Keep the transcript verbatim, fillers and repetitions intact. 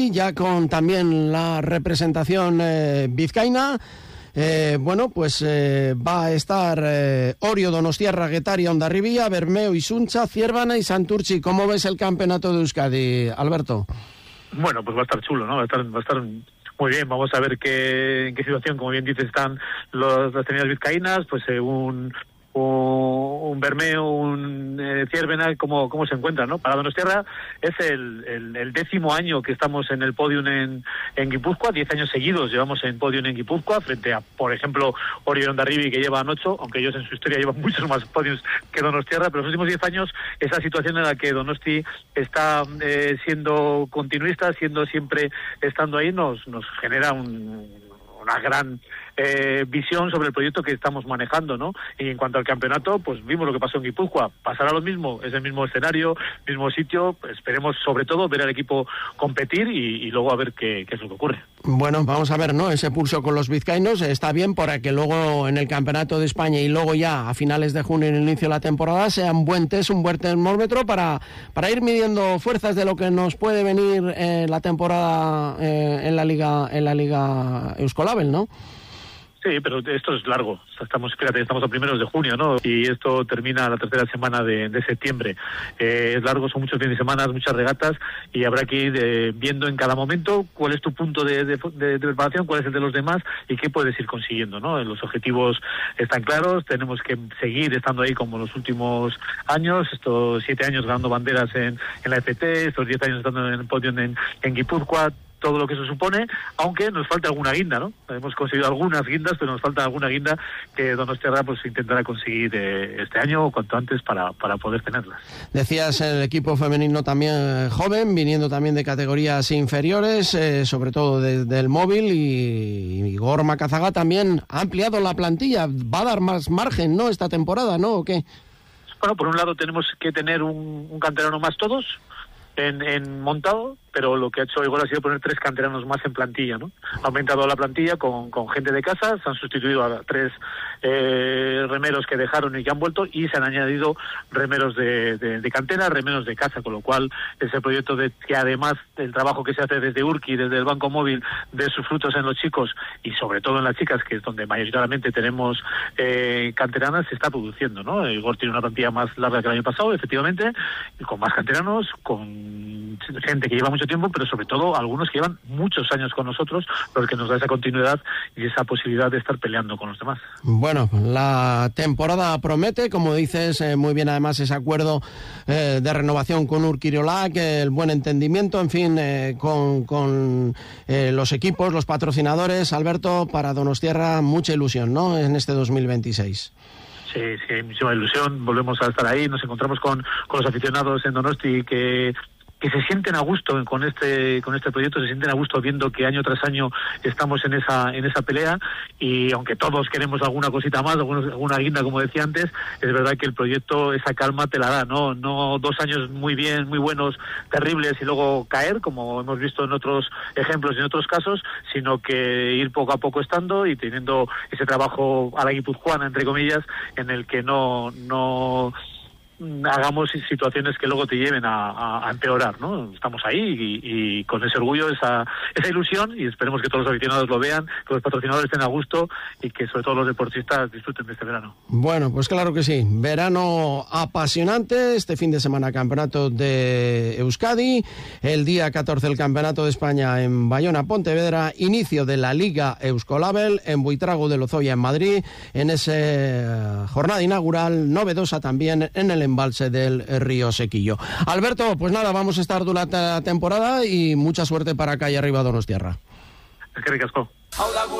Ya con también la representación eh, vizcaína. Eh, bueno, pues eh, va a estar eh, Orio, Donostiarra, Guetaria, Hondarribia, Bermeo, Isuncha, Ciervana y Santurchi. ¿Cómo ves el campeonato de Euskadi, Alberto? Bueno, pues va a estar chulo, ¿no? Va a estar, va a estar muy bien. Vamos a ver qué, en qué situación, como bien dices, están los, las tenidas vizcaínas, pues eh, un... un Bermeo, un eh, Ciervena, cómo, cómo se encuentran, ¿no? Para Donostiarra es el, el, el décimo año que estamos en el podium en, en Guipúzcoa, diez años seguidos llevamos en podium en Guipúzcoa, frente a, por ejemplo, Orio y Hondarribia, que llevan ocho, aunque ellos en su historia llevan muchos más podiums que Donostiarra, pero los últimos diez años, esa situación en la que Donosti está eh, siendo continuista, siendo siempre estando ahí, nos, nos genera un, una gran Eh, visión sobre el proyecto que estamos manejando, ¿no? Y en cuanto al campeonato, pues vimos lo que pasó en Guipúzcoa. Pasará lo mismo, es el mismo escenario, mismo sitio. Esperemos, sobre todo, ver al equipo competir y, y luego a ver qué, qué es lo que ocurre. Bueno, vamos a ver, ¿no? Ese pulso con los vizcaínos está bien para que luego en el Campeonato de España y luego ya a finales de junio, en el inicio de la temporada, sea un buen test, un buen termómetro para, para ir midiendo fuerzas de lo que nos puede venir eh, la temporada eh, en la Liga en la Liga Euskolabel, ¿no? Sí, pero esto es largo. Estamos, fíjate, estamos a primeros de junio, ¿no? Y esto termina la tercera semana de, de septiembre. Eh, es largo, son muchos fines de semana, muchas regatas, y habrá que ir eh, viendo en cada momento cuál es tu punto de, de, de, de preparación, cuál es el de los demás y qué puedes ir consiguiendo, ¿no? Los objetivos están claros, tenemos que seguir estando ahí como los últimos años, estos siete años ganando banderas en, en la F T, estos diez años estando en el podio en, en Guipúzcoa, todo lo que eso supone, aunque nos falta alguna guinda, ¿no? Hemos conseguido algunas guindas, pero nos falta alguna guinda que Donostiarra pues intentará conseguir eh, este año o cuanto antes para, para poder tenerlas. Decías el equipo femenino también eh, joven, viniendo también de categorías inferiores, eh, sobre todo de, del móvil, y, y Igor Macazaga también ha ampliado la plantilla, va a dar más margen, ¿no? Esta temporada, ¿no? ¿O qué? Bueno, por un lado tenemos que tener un, un canterano más todos, En, en montado, pero lo que ha hecho Igor ha sido poner tres canteranos más en plantilla, ¿no? Ha aumentado la plantilla con, con gente de casa, se han sustituido a tres eh, remeros que dejaron y que han vuelto, y se han añadido remeros de, de, de cantera, remeros de casa, con lo cual ese proyecto de que además del trabajo que se hace desde Urki, desde el Banco Móvil, de sus frutos en los chicos y sobre todo en las chicas, que es donde mayoritariamente tenemos eh, canteranas, se está produciendo, ¿no? Igor tiene una plantilla más larga que el año pasado, efectivamente, y con más canteranos, con gente que lleva mucho tiempo, pero sobre todo algunos que llevan muchos años con nosotros, lo que nos da esa continuidad y esa posibilidad de estar peleando con los demás. Bueno, la temporada promete, como dices, eh, muy bien además ese acuerdo eh, de renovación con Urkirolak, eh, el buen entendimiento, en fin, eh, con, con eh, los equipos, los patrocinadores. Alberto, para Donostiarra mucha ilusión, ¿no?, en este dos mil veintiséis. Sí, sí, hay muchísima ilusión, volvemos a estar ahí, nos encontramos con, con los aficionados en Donosti que... que se sienten a gusto con este con este proyecto, se sienten a gusto viendo que año tras año estamos en esa en esa pelea, y aunque todos queremos alguna cosita más, algunos, alguna guinda, como decía antes, es verdad que el proyecto esa calma te la da, no no dos años muy bien, muy buenos, terribles y luego caer, como hemos visto en otros ejemplos y en otros casos, sino que ir poco a poco estando y teniendo ese trabajo a la guipuzcoana, entre comillas, en el que no no hagamos situaciones que luego te lleven a, a, a empeorar, ¿no? Estamos ahí y, y con ese orgullo, esa esa ilusión, y esperemos que todos los aficionados lo vean, que los patrocinadores estén a gusto y que sobre todo los deportistas disfruten de este verano. Bueno, pues claro que sí. Verano apasionante, este fin de semana campeonato de Euskadi, el día catorce el campeonato de España en Bayona, Pontevedra, inicio de la Liga Euskolabel en Buitrago de Lozoya en Madrid, en esa jornada inaugural novedosa también en el embalse del río Sequillo. Alberto, pues nada, vamos a estar durante la temporada y mucha suerte para acá y arriba Donostiarra. Es que ricasco.